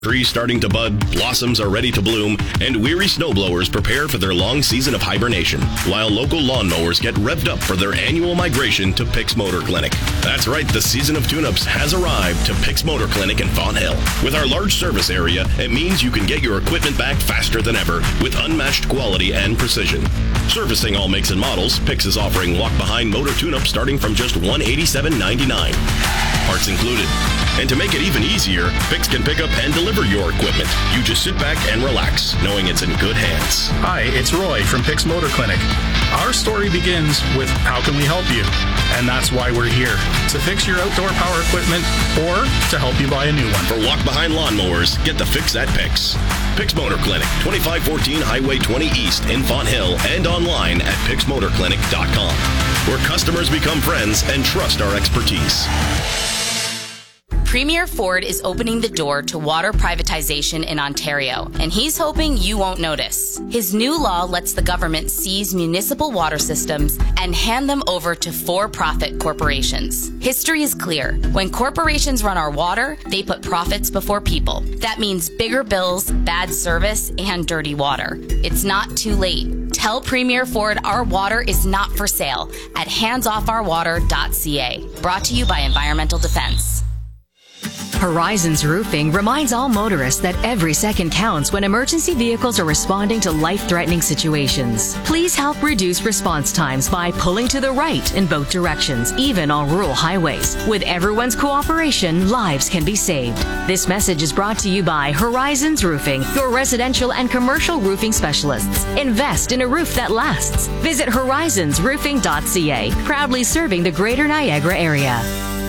Trees starting to bud, blossoms are ready to bloom, and weary snowblowers prepare for their long season of hibernation, while local lawnmowers get revved up for their annual migration to Pick's Motor Clinic. That's right, the season of tune-ups has arrived to Pick's Motor Clinic in Fonthill. With our large service area, it means you can get your equipment back faster than ever with unmatched quality and precision. Servicing all makes and models, Pick's is offering walk-behind motor tune-ups starting from just $187.99. Parts included. And to make it even easier, Pick's can pick up and deliver your equipment. You just sit back and relax, knowing it's in good hands. Hi, it's Roy from Pick's Motor Clinic. Our story begins with how can we help you? And that's why we're here, to fix your outdoor power equipment or to help you buy a new one. For walk-behind lawnmowers, get the fix at Pick's. Pick's Motor Clinic, 2514 Highway 20 East in Fonthill, and online at picksmotorclinic.com, where customers become friends and trust our expertise. Premier Ford is opening the door to water privatization in Ontario, and he's hoping you won't notice. His new law lets the government seize municipal water systems and hand them over to for-profit corporations. History is clear. When corporations run our water, they put profits before people. That means bigger bills, bad service, and dirty water. It's not too late. Tell Premier Ford our water is not for sale at handsofourwater.ca. Brought to you by Environmental Defense. Horizons Roofing reminds all motorists that every second counts when emergency vehicles are responding to life-threatening situations. Please help reduce response times by pulling to the right in both directions, even on rural highways. With everyone's cooperation, lives can be saved. This message is brought to you by Horizons Roofing, your residential and commercial roofing specialists. Invest in a roof that lasts. Visit horizonsroofing.ca, proudly serving the Greater Niagara area.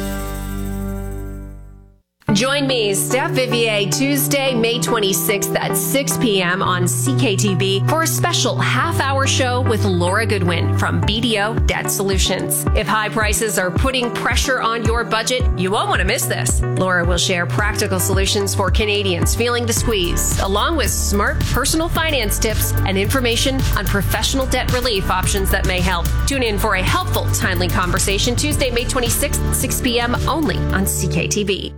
Join me, Steph Vivier, Tuesday, May 26th at 6 p.m. on CKTV for a special half-hour show with Laura Goodwin from BDO Debt Solutions. If high prices are putting pressure on your budget, you won't want to miss this. Laura will share practical solutions for Canadians feeling the squeeze, along with smart personal finance tips and information on professional debt relief options that may help. Tune in for a helpful, timely conversation Tuesday, May 26th, 6 p.m. only on CKTV.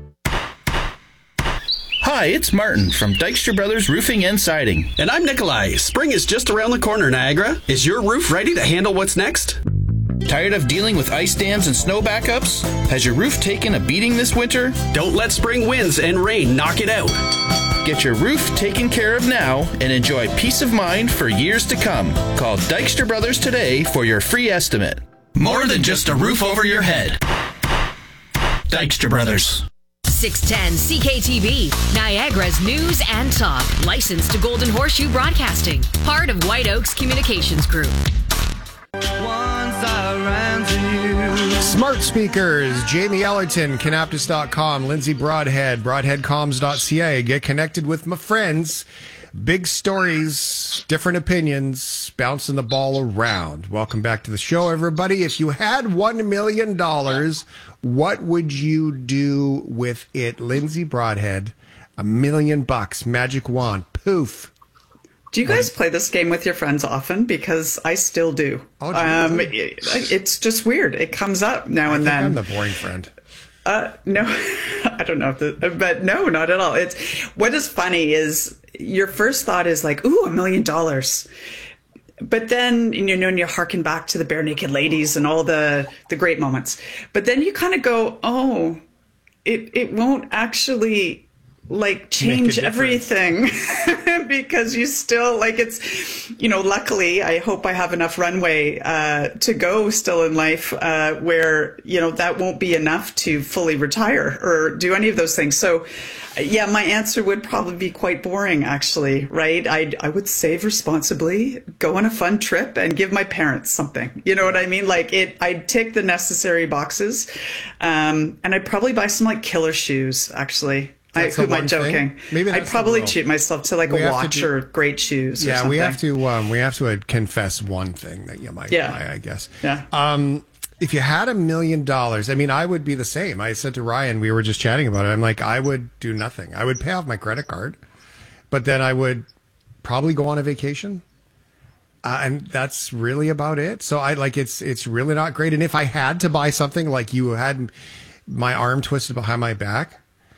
Hi, it's Martin from Dykstra Brothers Roofing and Siding. And I'm Nikolai. Spring is just around the corner, Niagara. Is your roof ready to handle what's next? Tired of dealing with ice dams and snow backups? Has your roof taken a beating this winter? Don't let spring winds and rain knock it out. Get your roof taken care of now and enjoy peace of mind for years to come. Call Dykstra Brothers today for your free estimate. More than just a roof over your head. Dykstra Brothers. 610 CKTV, Niagara's news and talk. Licensed to Golden Horseshoe Broadcasting. Part of White Oaks Communications Group. Smart speakers, Jamie Ellerton, Canaptus.com, Lindsay Broadhead, broadheadcoms.ca. Get connected with my friends. Big stories, different opinions, bouncing the ball around. Welcome back to the show, everybody. If you had $1 million, what would you do with it? Lindsay Broadhead, $1 million, magic wand, poof. Do you guys play this game with your friends often? Because I still do. Oh, it's just weird. It comes up now and then. I'm the boring friend. No, I don't know but no, not at all. What is funny is your first thought is like, ooh, $1 million. But then, you harken back to the Bare Naked Ladies and all the great moments. But then you kind of go, oh, it won't actually change everything because you still it's, luckily I hope I have enough runway to go still in life where, that won't be enough to fully retire or do any of those things. So yeah, my answer would probably be quite boring, actually, right? I would save responsibly, go on a fun trip and give my parents something. You know what I mean? I'd tick the necessary boxes. And I'd probably buy some killer shoes, actually. Who am I joking? Maybe I'd probably treat myself to a watch or great shoes. Yeah, or something. we have to confess one thing that you might buy, I guess. Yeah. If you had $1 million, I would be the same. I said to Ryan, we were just chatting about it. I'm like, I would do nothing. I would pay off my credit card, but then I would probably go on a vacation. And that's really about it. So it's really not great. And if I had to buy something like you had my arm twisted behind my back,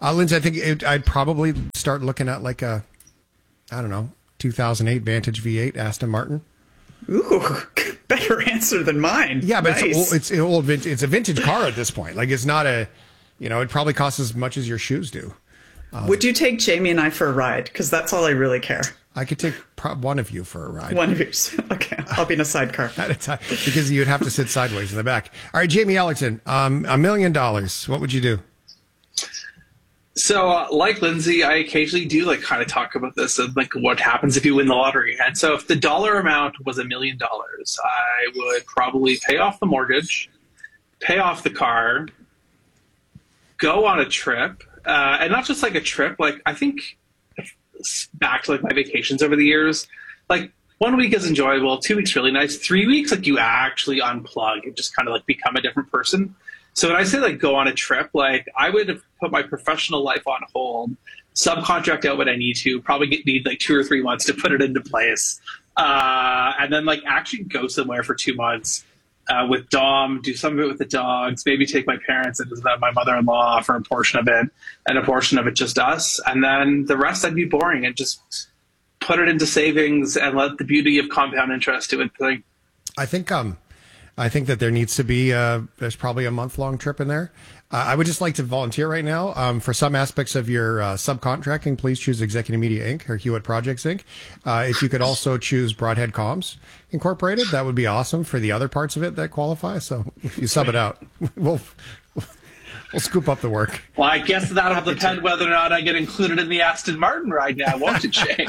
Lindsay, I think I'd probably start looking at like a, I don't know, 2008 Vantage V8 Aston Martin. Ooh, better answer than mine. Yeah, but nice. it's an old vintage. It's a vintage car at this point. Like it's not a, it probably costs as much as your shoes do. Would you take Jamie and I for a ride? Because that's all I really care. I could take one of you for a ride. One of yours. Okay, I'll be in a sidecar at a time because you'd have to sit sideways in the back. All right, Jamie Ellerton, $1 million. What would you do? So, like Lindsay, I occasionally do kind of talk about this and what happens if you win the lottery. And so, if the dollar amount was $1 million, I would probably pay off the mortgage, pay off the car, go on a trip, and not just a trip. I think back to my vacations over the years, 1 week is enjoyable, 2 weeks really nice, 3 weeks you actually unplug and just kind of become a different person. So when I say go on a trip, I would have put my professional life on hold, subcontract out what I need to, probably need 2 or 3 months to put it into place, and then actually go somewhere for 2 months with Dom, do some of it with the dogs, maybe take my parents and visit my mother-in-law for a portion of it, and a portion of it just us, and then the rest I'd be boring and just put it into savings and let the beauty of compound interest do its thing. I think that there needs to be there's probably a month-long trip in there. I would just like to volunteer right now. For some aspects of your subcontracting, please choose Executive Media Inc. or Hewitt Projects Inc. If you could also choose Broadhead Comms Incorporated, that would be awesome for the other parts of it that qualify. So if you sub it out, we'll scoop up the work. Well, I guess that'll depend whether or not I get included in the Aston Martin ride now, won't it, Shane?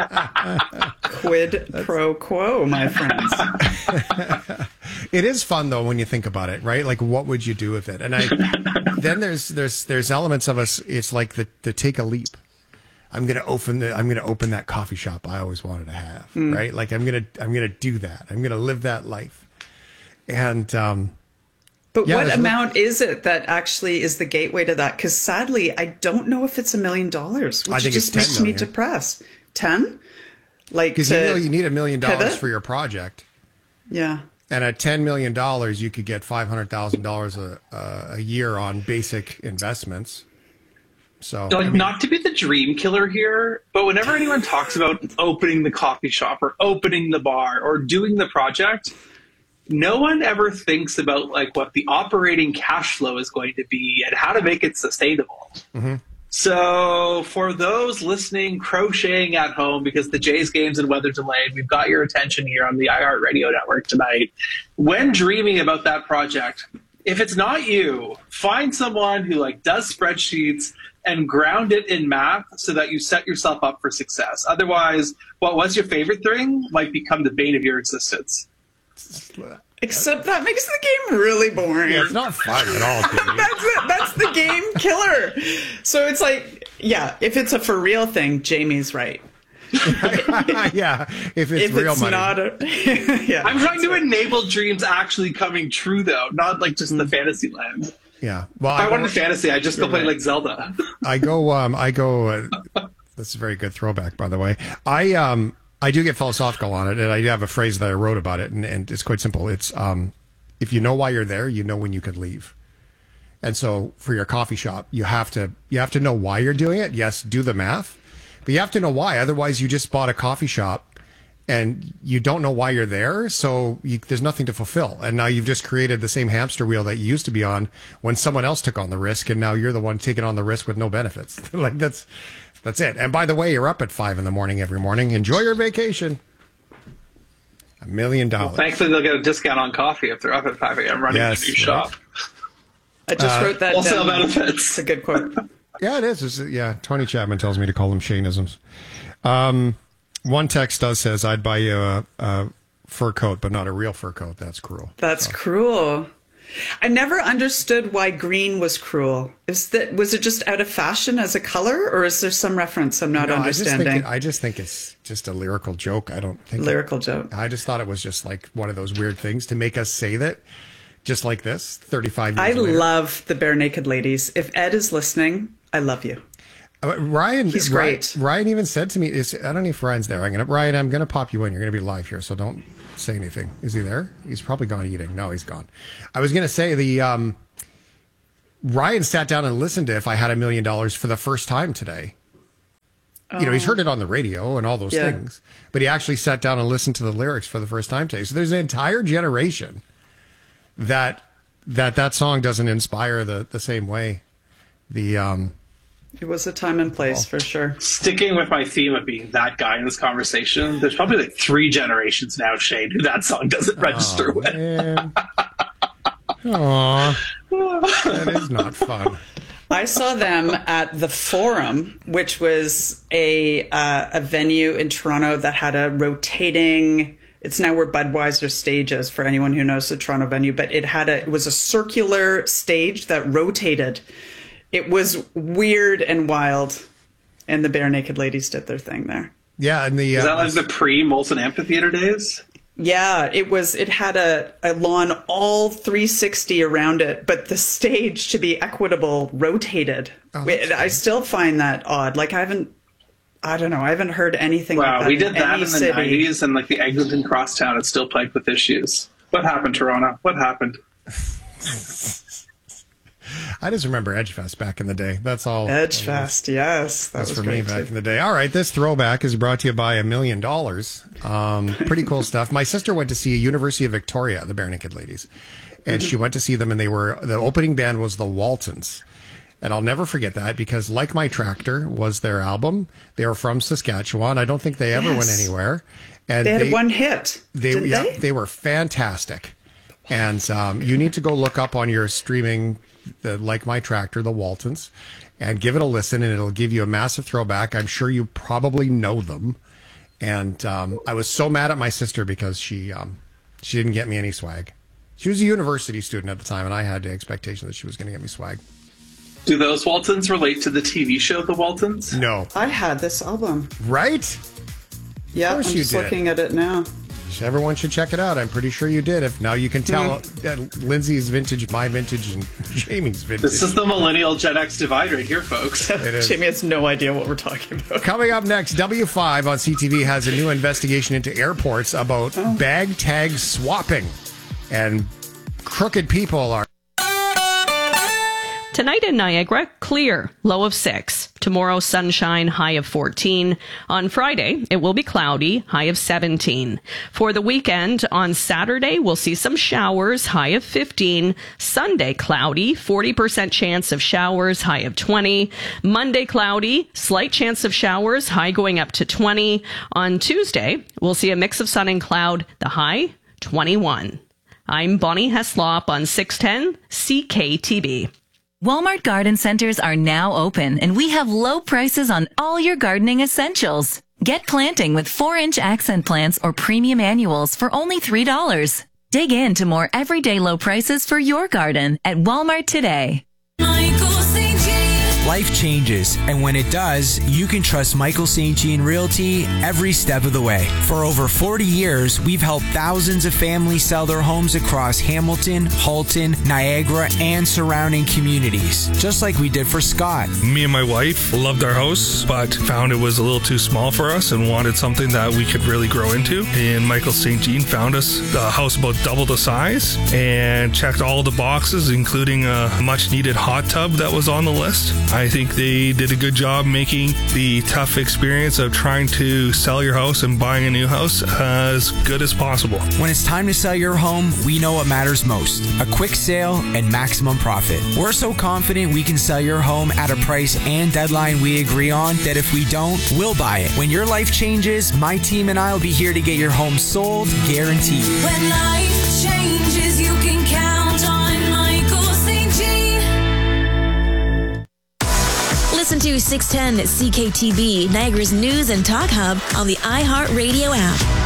Quid pro quo, my friends. It is fun though when you think about it, right? What would you do with it? And then there's elements of us. It's like the take a leap. I'm gonna open that coffee shop I always wanted to have, right? I'm gonna do that. I'm gonna live that life. And but what amount is it that actually is the gateway to that? Because sadly, I don't know if it's $1 million, which just makes me depressed. 10? Because you need $1 million for your project. Yeah. And at $10 million, you could get $500,000 a year on basic investments. So, not to be the dream killer here, but whenever anyone talks about opening the coffee shop or opening the bar or doing the project, no one ever thinks about what the operating cash flow is going to be and how to make it sustainable. Mm-hmm. So for those listening, crocheting at home because the Jays game's and weather delayed, we've got your attention here on the iHeartRadio network tonight. When dreaming about that project, if it's not you, find someone who does spreadsheets and ground it in math so that you set yourself up for success. Otherwise, what was your favorite thing might become the bane of your existence. Except that makes the game really boring. Yeah, it's not fun at all, dude. That's it. That's the game killer. So it's if it's a for real thing, Jamie's right. Yeah, if it's real money. I'm trying to enable dreams actually coming true, though, not just the fantasy land. Yeah. Well, if I wanted fantasy, I just go play Zelda. I go. That's a very good throwback, by the way. I do get philosophical on it, and I do have a phrase that I wrote about it, and it's quite simple. It's if you know why you're there, you know when you could leave. And so for your coffee shop, you have to know why you're doing it. Yes, do the math, but you have to know why. Otherwise, you just bought a coffee shop, and you don't know why you're there, so there's nothing to fulfill. And now you've just created the same hamster wheel that you used to be on when someone else took on the risk, and now you're the one taking on the risk with no benefits. That's it. And by the way, you're up at 5 a.m. every morning. Enjoy your vacation. $1 million. Well, thankfully, they'll get a discount on coffee if they're up at 5 a.m. running a new shop. I just wrote that down. Benefits. It's a good quote. Yeah, it is. Tony Chapman tells me to call them Shaneisms. One text says, I'd buy you a fur coat, but not a real fur coat. That's cruel. That's cruel. I never understood why green was cruel. Was it just out of fashion as a color, or is there some reference I'm not understanding? I just think it's just a lyrical joke. I don't think joke. I just thought it was just one of those weird things to make us say that, just like this, 35 years later. I love the Bare Naked Ladies. If Ed is listening, I love you. Ryan, he's great. Ryan even said to me, I don't know if Ryan's there. Ryan, I'm going to pop you in. You're going to be live here, so don't say anything. Is he there? He's probably gone eating. No, he's gone. I was going to say Ryan sat down and listened to If I Had $1 Million for the first time today. You know, he's heard it on the radio and all those things, but he actually sat down and listened to the lyrics for the first time today. So there's an entire generation that song doesn't inspire the same way. It was a time and place for sure. Sticking with my theme of being that guy in this conversation, there's probably like 3 generations now, Shane, who that song doesn't register with. Aw, that is not fun. I saw them at the Forum, which was a venue in Toronto that had a rotating. It's now where Budweiser stage is for anyone who knows the Toronto venue, but it was a circular stage that rotated. It was weird and wild, and the Bare Naked Ladies did their thing there. Yeah, and is that like the pre-Molson Amphitheater days? Yeah, it was. It had a lawn all 360 around it, but the stage, to be equitable, rotated. I still find that odd. Like I haven't heard anything. Wow, like that we did that in the city. 90s, and like the Eglinton Crosstown, it's still plagued with issues. What happened, Toronto? What happened? I just remember Edgefest back in the day. That's all. Edgefest, yes. That's for me back in the day. All right, this throwback is brought to you by $1 Million. Pretty cool stuff. My sister went to see University of Victoria, the Bare Naked Ladies. And she went to see them, and the opening band was the Waltons. And I'll never forget that because Like My Tractor was their album. They were from Saskatchewan. I don't think they ever went anywhere. And they had one hit. They were fantastic. And you need to go look up on your streaming, Like My Tractor, the Waltons, and give it a listen, and it'll give you a massive throwback. I'm sure you probably know them. And I was so mad at my sister because she didn't get me any swag. She was a university student at the time, and I had the expectation that she was going to get me swag. Do those Waltons relate to the TV show The Waltons? No. I had this album. Right? Yeah, I'm just looking at it now. Everyone should check it out. I'm pretty sure you did. If now you can tell that Lindsay's vintage, my vintage, and Jamie's vintage. This is the millennial Gen X divide right here, folks. It is. Jamie has no idea what we're talking about. Coming up next, W5 on CTV has a new investigation into airports about bag tag swapping. And crooked people are... Tonight in Niagara, clear, low of 6. Tomorrow, sunshine, high of 14. On Friday, it will be cloudy, high of 17. For the weekend, on Saturday, we'll see some showers, high of 15. Sunday, cloudy, 40% chance of showers, high of 20. Monday, cloudy, slight chance of showers, high going up to 20. On Tuesday, we'll see a mix of sun and cloud, the high, 21. I'm Bonnie Heslop on 610 CKTB. Walmart Garden Centers are now open, and we have low prices on all your gardening essentials. Get planting with 4-inch accent plants or premium annuals for only $3. Dig into more everyday low prices for your garden at Walmart today. Life changes, and when it does, you can trust Michael St. Jean Realty every step of the way. For over 40 years, we've helped thousands of families sell their homes across Hamilton, Halton, Niagara, and surrounding communities, just like we did for Scott. Me and my wife loved our house, but found it was a little too small for us and wanted something that we could really grow into. And Michael St. Jean found us a house about double the size and checked all the boxes, including a much-needed hot tub that was on the list. I think they did a good job making the tough experience of trying to sell your house and buying a new house as good as possible. When it's time to sell your home, we know what matters most: a quick sale and maximum profit. We're so confident we can sell your home at a price and deadline we agree on that if we don't, we'll buy it. When your life changes, my team and I will be here to get your home sold, guaranteed. When life changes, you can count on Michael St. Jean. Listen to 610 CKTB, Niagara's news and talk hub on the iHeartRadio app.